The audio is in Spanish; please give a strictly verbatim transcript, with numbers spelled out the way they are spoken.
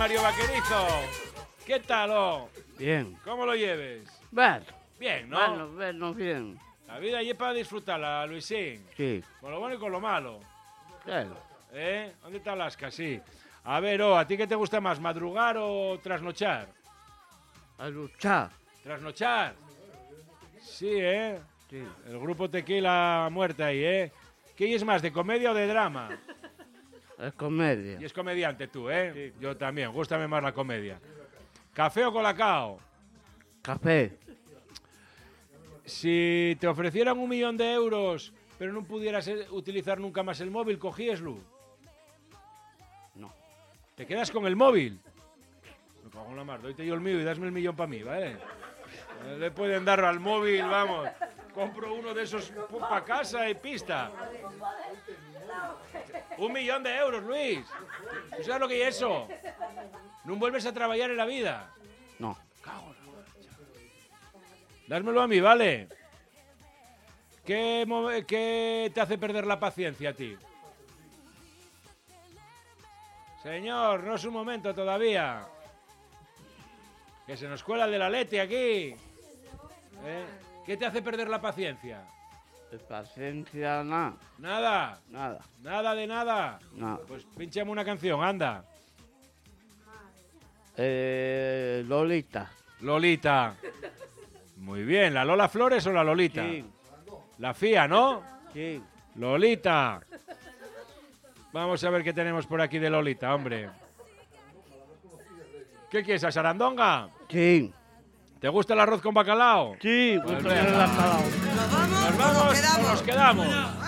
Mario Vaquerizo. ¿Qué tal, oh? Bien. ¿Cómo lo lleves? Bueno. Bien, ¿no? Bueno, bueno, bien. La vida allí es para disfrutarla, Luisín. Sí. Con lo bueno y con lo malo. Claro. ¿Eh? ¿Dónde está Alaska? Sí. A ver, oh, ¿a ti qué te gusta más, madrugar o trasnochar? A luchar. ¿Trasnochar? Sí, ¿eh? Sí. El grupo Tequila muerta ahí, ¿eh? ¿Qué es más, de comedia o de drama? Es comedia. Y es comediante tú, ¿eh? Sí. Yo también, gústame más la comedia. ¿Café o colacao? Café. Si te ofrecieran un millón de euros, pero no pudieras utilizar nunca más el móvil, ¿cogíeslo? No. ¿Te quedas con el móvil? Me cago en la mar, doyte yo el mío y dasme el millón para mí, ¿vale? No le pueden dar al móvil, vamos. Compro uno de esos para casa y pista. Un millón de euros, Luis. ¿Tú sabes lo que es eso? No vuelves a trabajar en la vida. No. Cago en la marcha. Dármelo a mí, ¿vale? ¿Qué, ¿Qué te hace perder la paciencia a ti? Señor, no es un momento todavía. Que se nos cuela el de la Leti aquí. ¿Eh? ¿Qué te hace perder la paciencia? De paciencia, nada. Nada. Nada. Nada de nada. Nada. Pues pinchame una canción, anda. Eh, Lolita. Lolita. Muy bien, ¿la Lola Flores o la Lolita? Sí. La Fía, ¿no? Sí. Lolita. Vamos a ver qué tenemos por aquí de Lolita, hombre. ¿Qué quieres, a sarandonga? Sí. ¿Te gusta el arroz con bacalao? Sí. Pues Pues venga. la palabra. ¿Nos vamos? ¿Nos vamos ¿Nos quedamos? o nos quedamos?